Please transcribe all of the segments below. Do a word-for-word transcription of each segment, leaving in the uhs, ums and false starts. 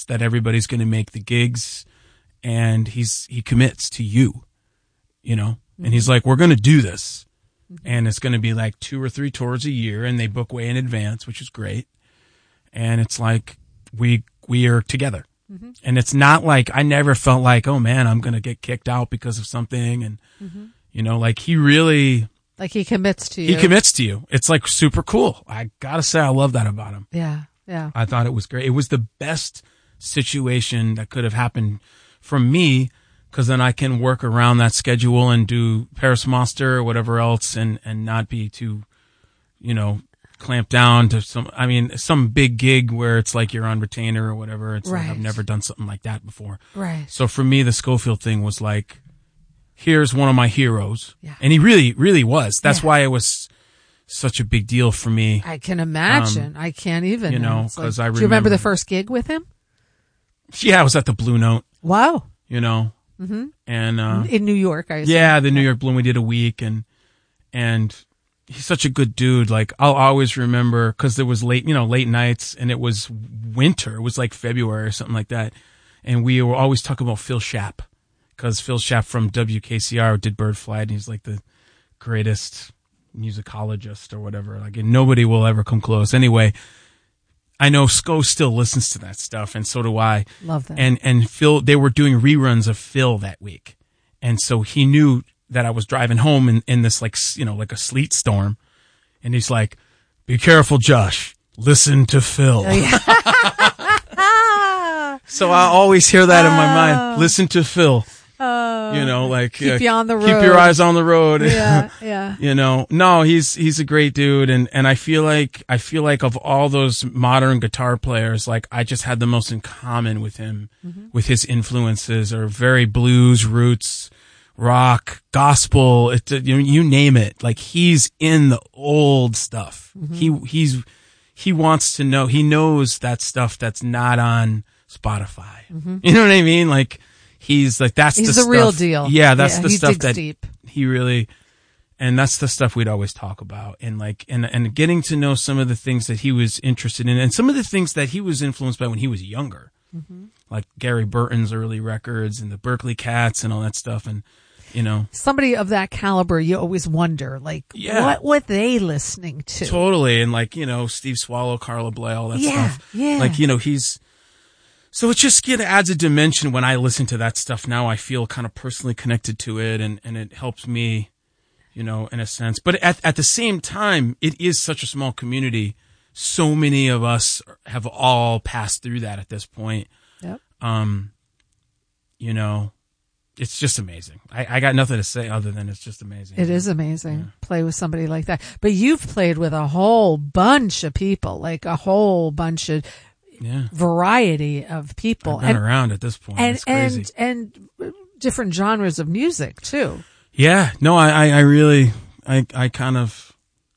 that everybody's going to make the gigs, and he's he commits to you, you know, mm-hmm. and he's like, we're going to do this, mm-hmm. and it's going to be like two or three tours a year, and they book way in advance, which is great, and it's like we we are together, mm-hmm. and it's not like I never felt like, oh man, I'm going to get kicked out because of something, and mm-hmm. you know, like he really. Like he commits to you. He commits to you. It's like super cool. I gotta say, I love that about him. Yeah, yeah. I thought it was great. It was the best situation that could have happened for me, because then I can work around that schedule and do Paris Monster or whatever else, and and not be too, you know, clamped down to some. I mean, some big gig where it's like you're on retainer or whatever. It's right. like I've never done something like that before. Right. So for me, the Scofield thing was like, here's one of my heroes. Yeah. And he really, really was. That's yeah. why it was such a big deal for me. I can imagine. Um, I can't even. You know, because like, I remember. Do you remember the first gig with him? Yeah, I was at the Blue Note. Wow. You know, mm-hmm. and uh, in New York, I assume. Yeah, the New York Blue. We did a week, and and he's such a good dude. Like I'll always remember, because there was late, you know, late nights, and it was winter. It was like February or something like that, and we were always talking about Phil Schaap. Because Phil Schaap from W K C R did Bird Flight, and he's like the greatest musicologist or whatever. Like, and nobody will ever come close. Anyway, I know Sco still listens to that stuff, and so do I. Love that. And and Phil, they were doing reruns of Phil that week, and so he knew that I was driving home in, in this like you know like a sleet storm, and he's like, "Be careful, Josh. Listen to Phil." Oh, yeah. So I always hear that in my mind. Listen to Phil. Uh, you know, like keep uh, you on the road. Keep your eyes on the road. Yeah, yeah. You know, no, he's he's a great dude, and and I feel like I feel like of all those modern guitar players, like I just had the most in common with him, mm-hmm. with his influences are very blues, roots, rock, gospel. It, you you name it. Like he's in the old stuff. Mm-hmm. He he's he wants to know. He knows that stuff that's not on Spotify. Mm-hmm. You know what I mean? Like. He's like, that's He's the, the stuff. real deal. Yeah, that's yeah, the he stuff digs that deep. he really, and that's the stuff we'd always talk about. And like, and, and getting to know some of the things that he was interested in, and some of the things that he was influenced by when he was younger. Mm-hmm. Like Gary Burton's early records and the Berkeley Cats and all that stuff. And, you know. Somebody of that caliber, you always wonder, like, yeah. what were they listening to? Totally. And like, you know, Steve Swallow, Carla Bley, all that yeah, stuff. Yeah. Like, you know, he's, so it just it adds a dimension when I listen to that stuff now. I feel kind of personally connected to it, and, and it helps me, you know, in a sense. But at at the same time, it is such a small community. So many of us have all passed through that at this point. Yep. Um, you know, it's just amazing. I, I got nothing to say other than it's just amazing. It is amazing. Yeah. Play with somebody like that. But you've played with a whole bunch of people, like a whole bunch of yeah. variety of people. I've been and, around at this point. And, it's crazy. and, and different genres of music too. Yeah. No, I, I, I really, I, I kind of,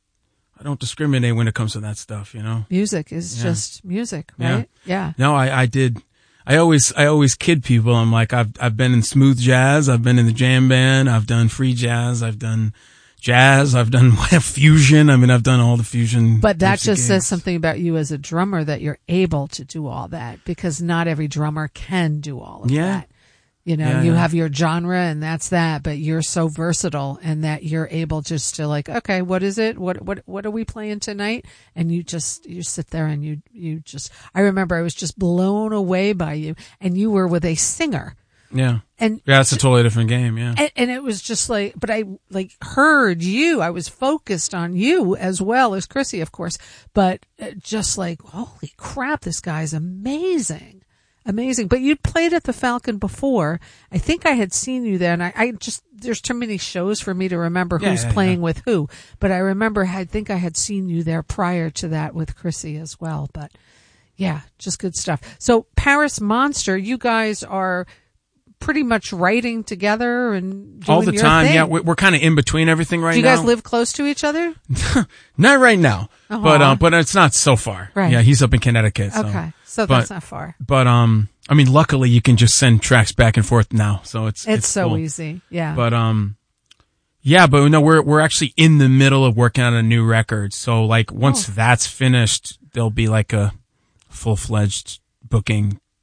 I don't discriminate when it comes to that stuff, you know? Music is yeah. just music, right? Yeah. yeah. No, I, I did. I always, I always kid people. I'm like, I've, I've been in smooth jazz. I've been in the jam band. I've done free jazz. I've done jazz. I've done fusion. I mean, I've done all the fusion. But that just gigs. says something about you as a drummer, that you're able to do all that, because not every drummer can do all of yeah. that. You know, yeah, you yeah. have your genre and that's that, but you're so versatile, and that you're able just to like, okay, what is it? What, what, what are we playing tonight? And you just, you sit there and you, you just, I remember I was just blown away by you, and you were with a singer. Yeah. And yeah, it's a totally different game. Yeah. And, and it was just like, but I like heard you, I was focused on you as well as Chrissy, of course, but just like, holy crap, this guy's amazing. Amazing. But you'd played at the Falcon before. I think I had seen you there, and I, I just, there's too many shows for me to remember yeah, who's yeah, playing yeah. with who. But I remember, I think I had seen you there prior to that with Chrissy as well. But yeah, just good stuff. So Paris Monster, you guys are pretty much writing together and doing all the your time. thing. Yeah, we're, we're kind of in between everything right now. Do you guys now. live close to each other? Not right now, uh-huh. but uh, but it's not so far. Right. Yeah, he's up in Connecticut. So. Okay, so but, that's not far. But um, I mean, luckily you can just send tracks back and forth now, so it's it's, it's so cool. easy. Yeah. But um, yeah, but no, we're we're actually in the middle of working on a new record. So like once oh. that's finished, there'll be like a full fledged booking